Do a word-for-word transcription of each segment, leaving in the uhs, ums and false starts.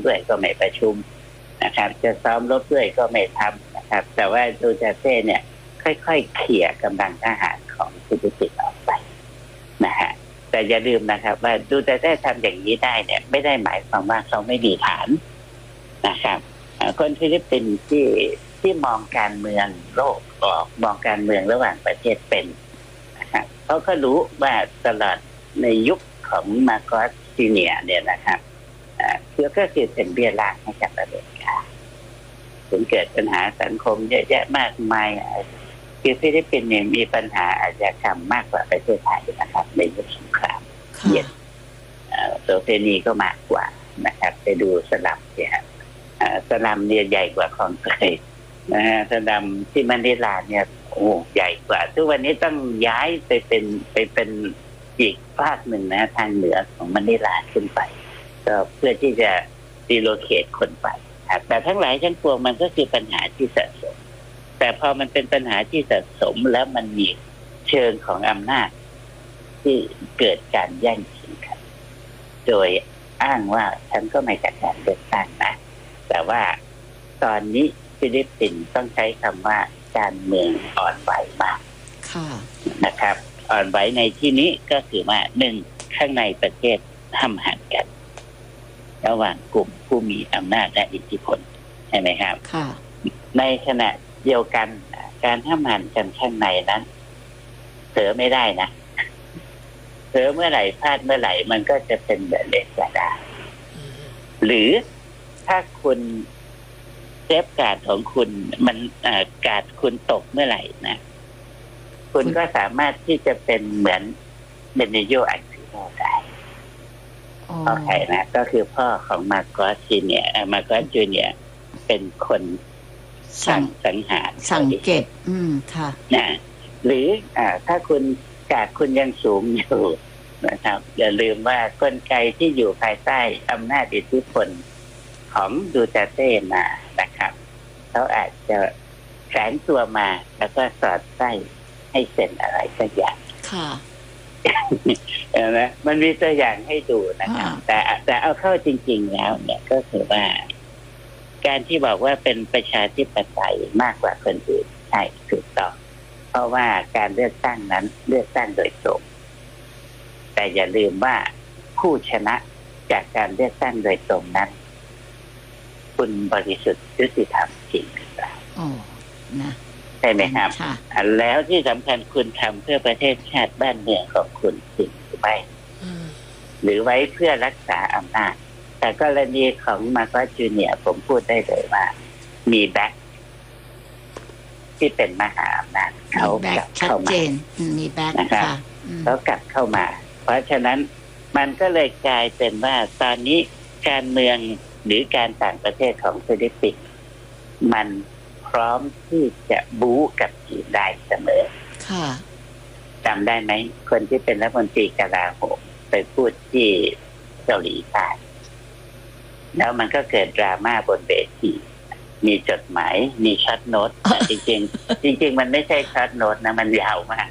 ด้วยก็ไม่ประชุมนะครับจะซ้อมรบด้วยก็ไม่ทำนะครับแต่ว่าดูเตเต้เนี่ยค่อยๆเขี่ยกำลังทหารของฟิลิปปินส์ออกไปนะฮะแต่อย่าลืมนะครับว่าดูเตเต้ทำอย่างนี้ได้เนี่ยไม่ได้หมายความว่าเขาไม่มีฐานนะครับคนฟิลิปปินส์ที่ที่มองการเมืองโลกออกมองการเมืองระหว่างประเทศเป็นนะครับเขาก็รู้ว่าตลอดในยุคของมาโกสซีเนียเนี่ยนะครับเพื่อก็คือเป็นเบี้ยล่างให้กับอเมริกาถึงเกิดปัญหาสังคมเยอะแยะมากมายคือฟิลิปปินส์เนี่ยมีปัญหาอาชญากรรมมากกว่าประเทศไทยนะครับในยุคสงครามเย็นโสเภณีก็มากกว่านะครับไปดูสลัมเนี่ยสลัมเนี่ยใหญ่กว่าคลองเตยนะฮะสลัมที่มะนิลาเนี่ยโอ้ใหญ่กว่าทุกวันนี้ต้องย้ายไปเป็นไปเป็นอีกภาคหนึ่งนะทางเหนือของมะนิลาขึ้นไปก็เพื่อที่จะดีโลเคทคนไปแต่ทั้งหลายทั้งปวงมันก็คือปัญหาที่สะสมแต่พอมันเป็นปัญหาที่สะสมแล้วมันมีเชิงของอำนาจที่เกิดการแย่งชิงกันโดยอ้างว่าฉันก็ไม่จัดการเลือกตั้งนะแต่ว่าตอนนี้ฟิลิปปินส์ต้องใช้คำว่าการเมืองอ่อนไหวมากนะครับอ่อนไหวในที่นี้ก็คือว่าหนึ่งข้างในประเทศห้ำหันกันระหว่างกลุ่มผู้มีอำนาจและอิทธิพลใช่ไหมครับในขณะเดียวกันการห้ามหันกันข้างในนั้นเผลอไม่ได้นะเผลอเมื่อไหร่พลาดเมื่อไหร่มันก็จะเป็นแบบเล็กกว่าได้หรือถ้าคุณเซฟการ์ดของคุณมันการ์ดคุณตกเมื่อไหร่นะคุณก็สามารถที่จะเป็นเหมือนเบเนโยอันซิโนได้โอเคนะก็คือพ่อของมาโกสจีเนียมาโกสจูเนียเป็นคนสั่งสังหารสังเกตอืมค่ะนะหรืออ่าถ้าคุณกาดคุณยังสูงอยู่นะครับอย่าลืมว่ากลไกที่อยู่ภายใต้อำนาจอิทธิพลของดูเตเต้มานะครับเขาอาจจะแฝงตัวมาแล้วก็สอดไส้ให้เซ็นอะไรสักอย่างค่ะเห็นไหมมันมีตัวอย่างให้ดูนะครับแต่แต่เอาเข้าจริงๆแล้วเนี่ยก็คือว่าการที่บอกว่าเป็นประชาธิปไตยมากกว่าคนอื่นใช่ถูกต้องเพราะว่าการเลือกตั้งนั้นเลือกตั้งโดยตรงแต่อย่าลืมว่าผู้ชนะจากการเลือกตั้งโดยตรงนั้นคุณบริสุทธิ์ยุติธรรมจริงหรือเปล่าอ๋อนะใช่ไหมครับแล้วที่สำคัญคุณทำเพื่อประเทศชาติบ้านเมืองของคุณจริงหรือไม่หรือไว้เพื่อรักษาอำนาจแต่กรณีของมาโกสจูเนียร์ผมพูดได้เลยว่ามีแบ็คที่เป็นมหาอำนาจเขากลับเข้ามามีแบ็คนะครับเขากลับเข้ามาเพราะฉะนั้นมันก็เลยกลายเป็นว่าตอนนี้การเมืองหรือการต่างประเทศของฟิลิปปินส์มันพร้อมที่จะบู๊กับจีนได้เสมอจำได้ไหมคนที่เป็นรัฐมนตรีกลาโหมไปพูดที่เกาหลีใต้แล้วมันก็เกิดดราม่าบนเวทีมีจดหมายมีช็อตโน้ตแต่จริงๆจริงๆมันไม่ใช่ช็อตโน้ตนะมันยาวมาก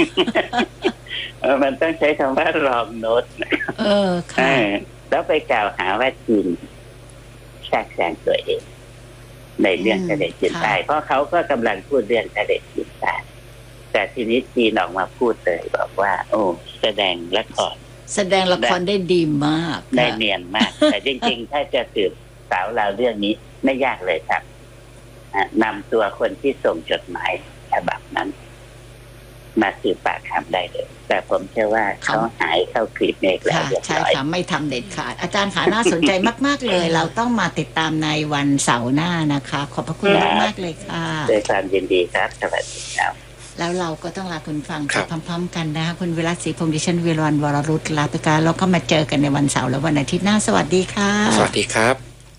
มันต้องใช้คำว่ารองโน้ตเออค่ะแล้วไปกล่าวหาว่าจีนแทรกแซงตัวเองในเรื่องทะเลจีนใต้เพราะเขาก็กำลังพูดเรื่องทะเลจีนใต้แต่ทีนี้จีนออกมาพูดเลยบอกว่าโอ้แสดงละครแสดงละครได้ดีมากได้เนียนมากแต่จริงๆถ้าจะสืบสาวราวเรื่องนี้ไม่ยากเลยครับนำตัวคนที่ส่งจดหมายฉบับนั้นมาสืบปากคำได้เลยแต่ผมเชื่อว่าเขาหายเข้ากลีบเมฆแล้วเรียบร้อยใช่ค่ะไม่ทำเด็ดขาดอาจารย์ขาน่าสนใจมากๆเลยเราต้องมาติดตามในวันเสาร์หน้านะคะขอบพระคุณมากๆเลยค่ะด้วยความยินดีครับสวัสดีครับแล้วเราก็ต้องลาคุณฟังพร้อมๆกันนะคุณวิรัตศรีพงษ์ดิฉันวิรวรรณวรรุตลาไปกันแล้วก็มาเจอกันในวันเสาร์และวันอาทิตย์หน้าสวัสดีค่ะสวัสดีครับ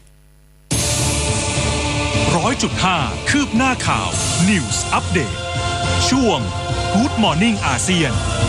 ร้อยจุดห้าคืบหน้าข่าว News Update ช่วง Good Morning อาเซียน